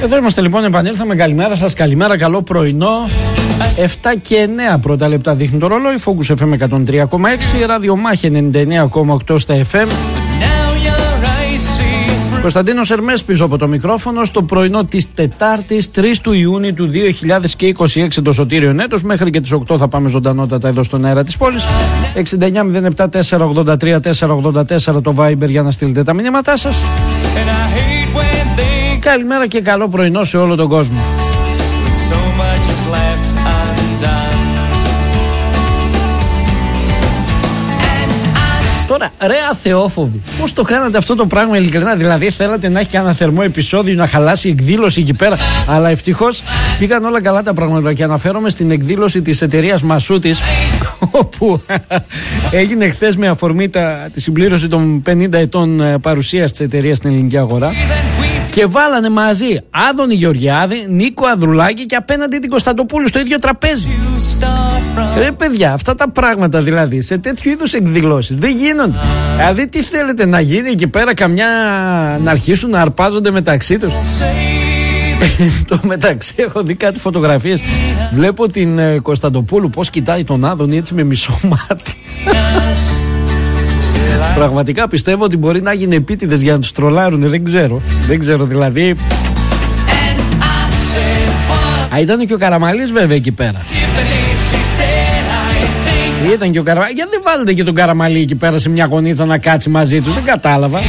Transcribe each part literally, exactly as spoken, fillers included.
Εδώ είμαστε λοιπόν, επανήλθαμε. Καλημέρα σας, καλημέρα, καλό πρωινό. Εφτά και εννέα πρώτα λεπτά δείχνει το ρολόι. Focus εφ εμ εκατόν τρία κόμμα έξι, ραδιομάχη ενενήντα εννέα κόμμα οκτώ στα εφ εμ. Κωνσταντίνος Ερμές πίσω από το μικρόφωνο στο πρωινό της Τετάρτης τρεις του Ιούνιου του δύο χιλιάδες είκοσι έξι, το σωτήριο έτος. Μέχρι και τις οκτώ θα πάμε ζωντανότατα εδώ στον αέρα της πόλης. εξήντα εννέα μηδέν επτά τέσσερα ογδόντα τρία τέσσερα ογδόντα τέσσερα το Viber για να στείλετε τα μηνύματά σας. Καλημέρα και καλό πρωινό σε όλο τον κόσμο. Τώρα, ρε αθεόφοβοι, πώς το κάνατε αυτό το πράγμα ειλικρινά? Δηλαδή, θέλατε να έχει κανένα θερμό επεισόδιο, να χαλάσει η εκδήλωση εκεί πέρα. Αλλά ευτυχώς πήγαν όλα καλά τα πράγματα. Και αναφέρομαι στην εκδήλωση της εταιρείας Μασούτης, όπου έγινε χθες με αφορμή τα, τη συμπλήρωση των πενήντα ετών παρουσίας της εταιρείας στην ελληνική αγορά. Και βάλανε μαζί Άδωνη Γεωργιάδη, Νίκο Ανδρουλάκη και απέναντι την Κωνσταντοπούλου στο ίδιο τραπέζι. Ρε παιδιά, αυτά τα πράγματα δηλαδή σε τέτοιου είδους εκδηλώσεις δεν γίνονται. Δηλαδή, τι θέλετε να γίνει εκεί πέρα, καμιά να αρχίσουν να αρπάζονται μεταξύ τους? Το μεταξύ έχω δει κάτι φωτογραφίες. Βλέπω την ε, Κωνσταντοπούλου πώς κοιτάει τον Άδωνη έτσι με μισό μάτι. Πραγματικά πιστεύω ότι μπορεί να γίνει επίτηδες για να τους τρολάρουν. Δεν ξέρω. Δεν ξέρω δηλαδή. Α, ήταν και ο Καραμαλής βέβαια εκεί πέρα. Ήταν και ο Καραμαλής. Γιατί δεν βάλετε και τον Καραμαλή εκεί πέρα σε μια γωνίτσα να κάτσει μαζί τους? Δεν κατάλαβα.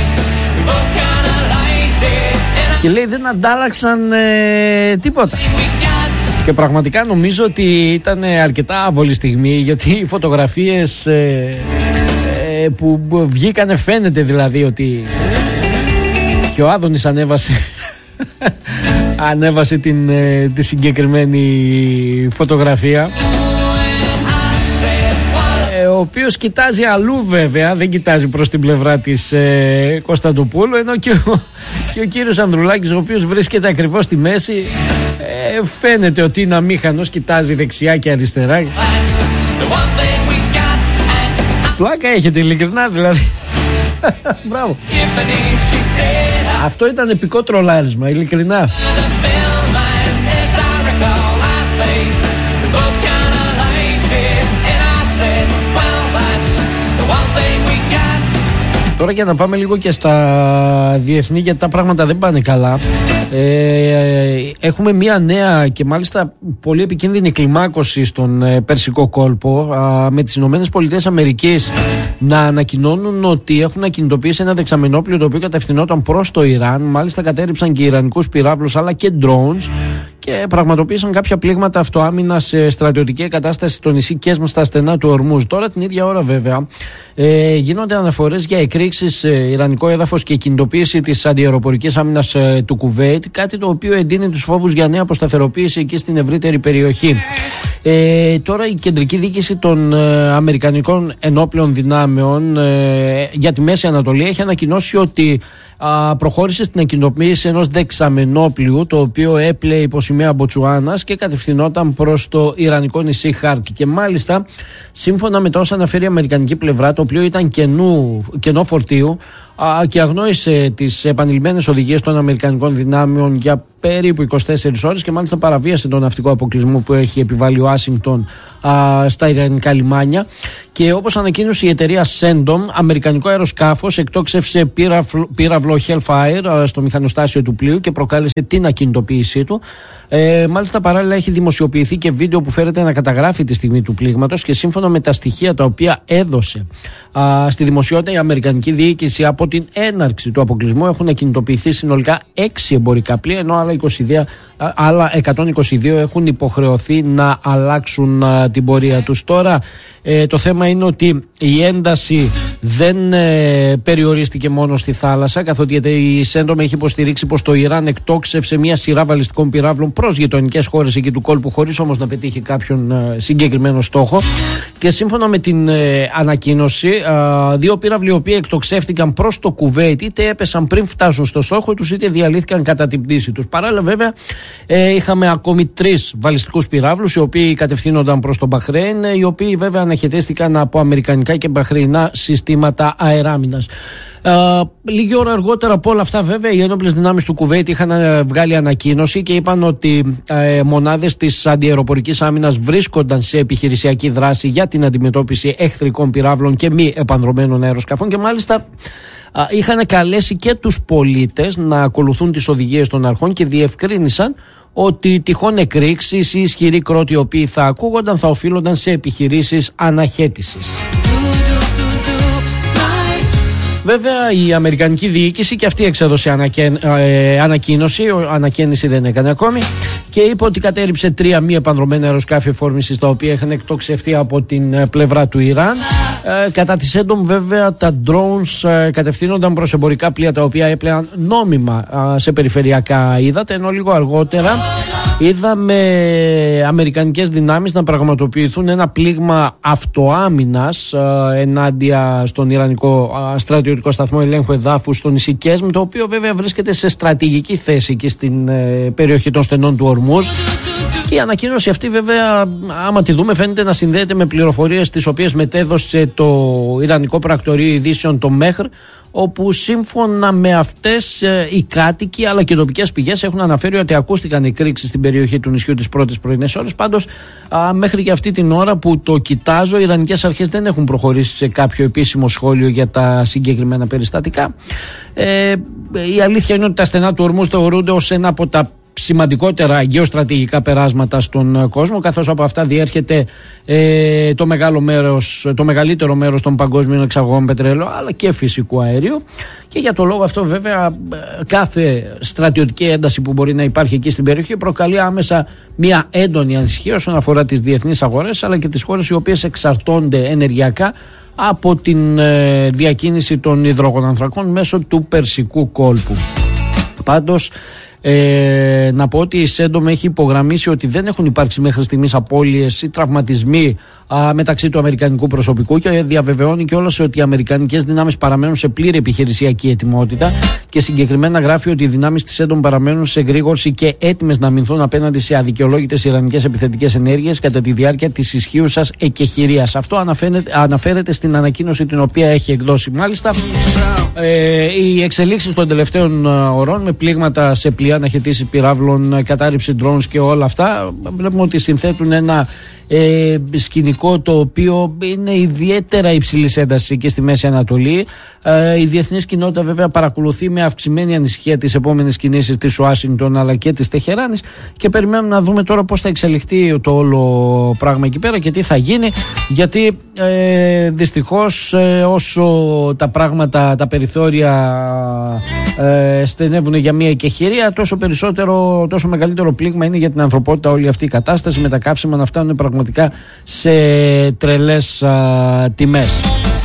Και λέει δεν αντάλλαξαν ε, τίποτα. Και πραγματικά νομίζω ότι ήταν αρκετά άβολη στιγμή, γιατί οι φωτογραφίες ε, ε, που βγήκανε φαίνεται δηλαδή ότι και ο Άδωνης ανέβασε ανέβασε την, ε, τη συγκεκριμένη φωτογραφία, ε, ο οποίος κοιτάζει αλλού βέβαια, δεν κοιτάζει προς την πλευρά της ε, Κωνσταντοπούλου, ενώ και ο, και ο κύριος Ανδρουλάκης, ο οποίος βρίσκεται ακριβώς στη μέση, ε, φαίνεται ότι είναι αμήχανος, κοιτάζει δεξιά και αριστερά. Πλάκα έχετε ειλικρινά δηλαδή. Μπράβο. Αυτό ήταν επικό τρολάρισμα, ειλικρινά. Τώρα για να πάμε λίγο και στα διεθνή, γιατί τα πράγματα δεν πάνε καλά. Ε, έχουμε μια νέα και μάλιστα πολύ επικίνδυνη κλιμάκωση στον ε, Περσικό κόλπο, α, με τις Ηνωμένες Πολιτείες Αμερικής να ανακοινώνουν ότι έχουν ακινητοποιήσει ένα δεξαμενόπλιο το οποίο κατευθυνόταν προς το Ιράν. Μάλιστα κατέριψαν και ιρανικούς πυράβλους αλλά και drones και πραγματοποίησαν κάποια πλήγματα αυτοάμυνας σε στρατιωτική εγκατάσταση στο νησί Κέσμ στα στενά του Ορμούζ. Τώρα την ίδια ώρα βέβαια ε, γίνονται αναφορές για εκρήξεις σε ιρανικό έδαφος και κινητοποίηση της αντιαεροπορικής άμυνας ε, του Κουβέιτ, κάτι το οποίο εντείνει τους φόβους για νέα αποσταθεροποίηση εκεί στην ευρύτερη περιοχή. Ε, τώρα η κεντρική διοίκηση των ε, Αμερικανικών ενόπλων δυνάμεων ε, για τη Μέση Ανατολή έχει ανακοινώσει ότι α, προχώρησε στην ακινητοποίηση ενός δεξαμενόπλιου το οποίο έπλεε υπό σημαία Μποτσουάνας και κατευθυνόταν προς το ιρανικό νησί Χάρκ. Και μάλιστα σύμφωνα με τα όσα αναφέρει η αμερικανική πλευρά, το πλοίο ήταν κενού, κενό φορτίου α, και αγνόησε τις επανειλημμένες οδηγίες των αμερικανικών δυνάμεων για περίπου είκοσι τέσσερις ώρες και μάλιστα παραβίασε τον ναυτικό αποκλεισμό που έχει επιβάλει ο Ουάσιγκτον στα ιρανικά λιμάνια. Και όπως ανακοίνωσε η εταιρεία Sendom, αμερικανικό αεροσκάφος εκτόξευσε πύραυλο, πύραυλο Hellfire στο μηχανοστάσιο του πλοίου και προκάλεσε την ακινητοποίησή του. Ε, μάλιστα παράλληλα έχει δημοσιοποιηθεί και βίντεο που φέρεται να καταγράφει τη στιγμή του πλήγματος και σύμφωνα με τα στοιχεία τα οποία έδωσε α, στη δημοσιότητα η αμερικανική διοίκηση, από την έναρξη του αποκλεισμού έχουν ακινητοποιηθεί συνολικά έξι εμπορικά πλοία, ενώ άλλα, είκοσι δύο, άλλα εκατόν είκοσι δύο έχουν υποχρεωθεί να αλλάξουν α, την πορεία τους. Τώρα ε, το θέμα είναι ότι η ένταση δεν ε, περιορίστηκε μόνο στη θάλασσα, καθότι η Σέντομε έχει υποστηρίξει πως το Ιράν εκτόξευσε μια σειρά βαλιστικών πυράβλων προς γειτονικές χώρες εκεί του κόλπου, χωρίς όμως να πετύχει κάποιον ε, συγκεκριμένο στόχο. Και σύμφωνα με την ε, ανακοίνωση, ε, δύο πύραυλοι οι οποίοι εκτοξεύτηκαν προς το Κουβέιτ είτε έπεσαν πριν φτάσουν στο στόχο τους είτε διαλύθηκαν κατά την πτήση τους. Παράλληλα βέβαια ε, είχαμε ακόμη τρεις βαλιστικούς πυράβλους οι οποίοι κατευθύνονταν προς το Μπαχρέιν, οι οποίοι βέβαια αναχαιτίστηκαν από αμερικανικά και μπαχρεϊνά συστήματα αεράμινας. Uh, λίγη ώρα αργότερα από όλα αυτά, βέβαια, οι ένοπλες δυνάμεις του Κουβέιτ είχαν uh, βγάλει ανακοίνωση και είπαν ότι uh, μονάδες της αντιαεροπορικής άμυνας βρίσκονταν σε επιχειρησιακή δράση για την αντιμετώπιση εχθρικών πυράβλων και μη επανδρωμένων αεροσκαφών, και μάλιστα uh, είχαν καλέσει και τους πολίτες να ακολουθούν τις οδηγίες των αρχών και διευκρίνησαν ότι τυχόν εκρήξεις ή ισχυροί κρότοι οι οποίοι θα ακούγονταν θα οφείλονταν σε επιχειρήσεις αναχέτησης. Βέβαια, η αμερικανική διοίκηση και αυτή εξέδωσε ανακαι... ε, ανακοίνωση, ανακαίνιση δεν έκανε ακόμη, και είπε ότι κατέριψε τρία μη επανδρομένα αεροσκάφη εφόρμησης τα οποία είχαν εκτοξευθεί από την πλευρά του Ιράν. Ε, κατά τη έντομ, βέβαια, τα drones ε, κατευθύνονταν προς εμπορικά πλοία τα οποία έπλεαν νόμιμα ε, σε περιφερειακά ύδατα, ενώ λίγο αργότερα είδαμε αμερικανικές δυνάμεις να πραγματοποιηθούν ένα πλήγμα αυτοάμυνας ε, ενάντια στον Ιρανικό ε, στρατιωτικό σταθμό ελέγχου εδάφους στο νησί Κέσμ, το οποίο βέβαια βρίσκεται σε στρατηγική θέση εκεί στην ε, περιοχή των στενών του Ορμούζ. Και η ανακοίνωση αυτή, βέβαια, άμα τη δούμε, φαίνεται να συνδέεται με πληροφορίες τις οποίες μετέδωσε το Ιρανικό Πρακτορείο Ειδήσεων, το ΜΕΧΡ, όπου σύμφωνα με αυτές ε, οι κάτοικοι αλλά και τοπικές πηγές έχουν αναφέρει ότι ακούστηκαν εκρήξεις στην περιοχή του νησιού τις πρώτες πρωινές ώρες. Πάντως, α, μέχρι και αυτή την ώρα που το κοιτάζω, οι Ιρανικές αρχές δεν έχουν προχωρήσει σε κάποιο επίσημο σχόλιο για τα συγκεκριμένα περιστατικά. Ε, η αλήθεια είναι ότι τα στενά του Ορμούζ θεωρούνται ως ένα από τα σημαντικότερα γεωστρατηγικά περάσματα στον κόσμο, καθώς από αυτά διέρχεται ε, το, μεγάλο μέρος, το μεγαλύτερο μέρος των παγκόσμιων εξαγωγών πετρέλαιο αλλά και φυσικού αερίου, και για το λόγο αυτό, βέβαια, κάθε στρατιωτική ένταση που μπορεί να υπάρχει εκεί στην περιοχή προκαλεί άμεσα μια έντονη ανησυχία όσον αφορά τις διεθνείς αγορές αλλά και τις χώρες οι οποίες εξαρτώνται ενεργειακά από την ε, διακίνηση των υδρογονανθρακών μέσω του Περσικού κόλπου. Πάντως, Ε, να πω ότι η ΣΕΝΤΟΜ έχει υπογραμμίσει ότι δεν έχουν υπάρξει μέχρι στιγμής απώλειες ή τραυματισμοί α, μεταξύ του αμερικανικού προσωπικού, και διαβεβαιώνει κιόλας ότι οι αμερικανικές δυνάμεις παραμένουν σε πλήρη επιχειρησιακή ετοιμότητα, και συγκεκριμένα γράφει ότι οι δυνάμεις της ΣΕΝΤΟΜ παραμένουν σε εγρήγορση και έτοιμες να αμυνθούν απέναντι σε αδικαιολόγητες ιρανικές επιθετικές ενέργειες κατά τη διάρκεια της ισχύουσας εκεχηρίας. Αυτό αναφέρεται στην ανακοίνωση την οποία έχει εκδώσει. Μάλιστα, ε, οι εξελίξεις των τελευταίων ωρών με πλήγματα σε πλοία, αναχαιτήσεις πυράβλων, κατάρριψη drones και όλα αυτά, βλέπουμε ότι συνθέτουν ένα ε, σκηνικό το οποίο είναι ιδιαίτερα υψηλής έντασης και στη Μέση Ανατολή. Ε, η διεθνής κοινότητα, βέβαια, παρακολουθεί με αυξημένη ανησυχία τις επόμενες κινήσεις της Ουάσιγκτον αλλά και της Τεχεράνης, και περιμένουμε να δούμε τώρα πώς θα εξελιχθεί το όλο πράγμα εκεί πέρα και τι θα γίνει, γιατί ε, δυστυχώς ε, όσο τα πράγματα, τα περιθώρια ε, στενεύουν για μια εκεχηρία, τόσο περισσότερο, τόσο μεγαλύτερο πλήγμα είναι για την ανθρωπότητα όλη αυτή η κατάσταση, με τα καύσιμα να φτάνουν πραγματικά σε τρελές α, τιμές.